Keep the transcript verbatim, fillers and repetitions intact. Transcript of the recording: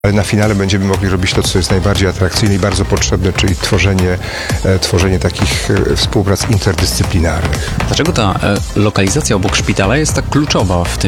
Ale na finale będziemy mogli robić to, co jest najbardziej atrakcyjne i bardzo potrzebne, czyli tworzenie, e, tworzenie takich e, współprac interdyscyplinarnych. Dlaczego ta e, lokalizacja obok szpitala jest tak kluczowa w tym